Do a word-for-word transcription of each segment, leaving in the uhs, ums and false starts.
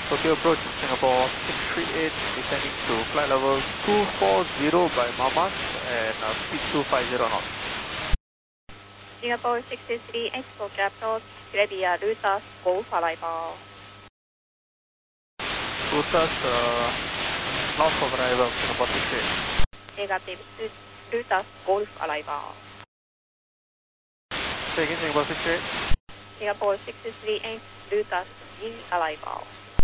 Tokyo approach Singapore six three eight, descending to flight level two four zero by Mamas and uh, speed two five zero knots. Singapore six three eight, Tokyo approach, Clear Lutas, Golf arrival. Lutas, uh, north of arrival, Singapore six eight. Negative, Lutas, Golf arrival. Say again, Singapore six eight. Singapore six three eight, Lutas, G arrival.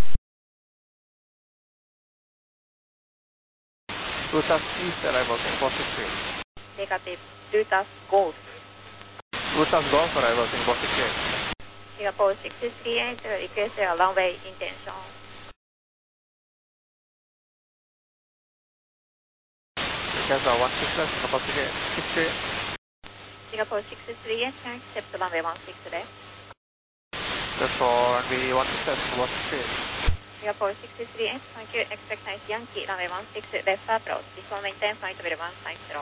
Lutas East arrival, Singapore six eight. Negative, Lutas, Golf. Lutas Golf arrival, Singapore six eight. Singapore six three eight, request a runway intention. Request a one six left, Singapore six eight. six eight. Singapore six three eight, can accept runway one six left. That's for runway one six left, Singapore six eight. Singapore six three eight, thank you, expect nice Yankee, runway one six left approach, this one maintain flight level one five zero.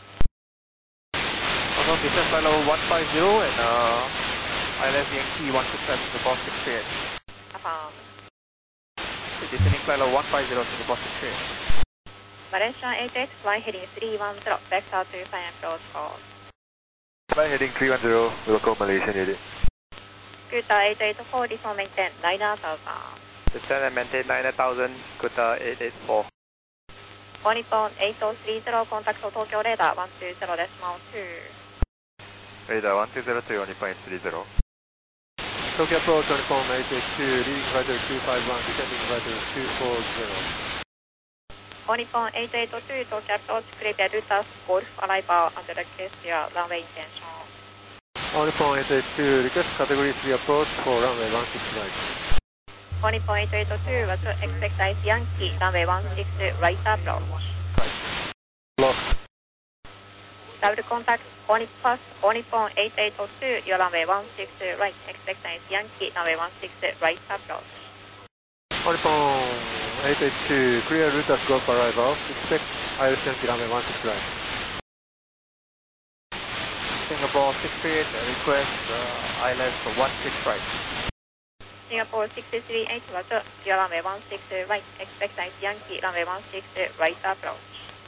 Also, descend flight level one five zero and uh, I L S Yankee one six left, Singapore six eight. Affirm. Descending flight level one five zero, Singapore six eight. Malaysia eight eight, fly heading three one zero, vector two five approach call. Fly heading three one zero, local Malaysian unit. Scooter eight eight four, this one maintain nine thousand. Descend and maintain nine thousand, Scooter eight eight four. Nippon eight oh three zero, contact Tokyo radar one two zero decimal two. Radar one two zero two, Nippon eight three zero. Tokyo approach, Nippon eight eight two, leading flight two five one, descending flight two four zero. Nippon eight eight two, Tokyo approach, clear Lutas, Golf arrival, and request your runway intention. Nippon eight eight two, request category three approach for runway one six right. Nippon eight eight two, was expect nice Yankee, runway one six right approach. Right. Lost. Double contact, Onipas, Nippon eight eight two, your runway one six right, expect nice Yankee, runway one six right approach. Nippon eight eight two, clear Lutas Golf arrival, expect I L S Yankee runway one six right. Singapore six eight, request uh, I L S one six right. Singapore six three eight, was your runway one six right, expect nice Yankee, runway one six right approach.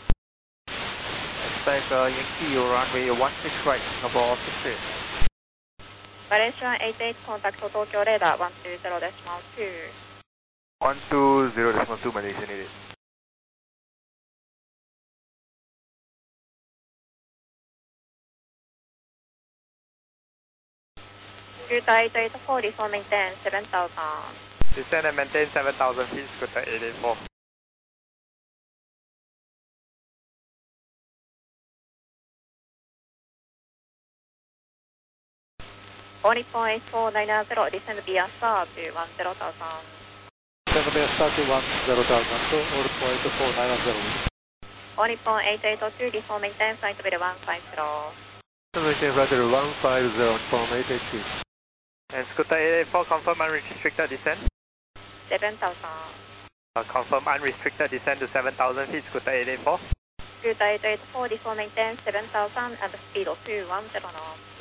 Expect uh, Yankee runway one six right, Singapore six eight. Malaysia eight eight, contact Tokyo radar one two zero decimal two. one two zero decimal two, Malaysian unit. Scooter eight eight four, this one maintain seven thousand. Descend and maintain seven thousand feet, Scooter eight eight four. Nippon eight four nine zero, descend via star to one zero thousand. Descend via star to one zero thousand, so Nippon eight four nine zero. Nippon eight eight two, this one maintain flight level one five zero. Maintain flight level one five zero, Nippon eight eight two. And Scooter eight eight four, confirm unrestricted descent? seven thousand. Uh, confirm unrestricted descent to seven thousand feet, Scooter eight eight four. Scooter eight eight four, this one maintain seven thousand and speed of two one zero knots.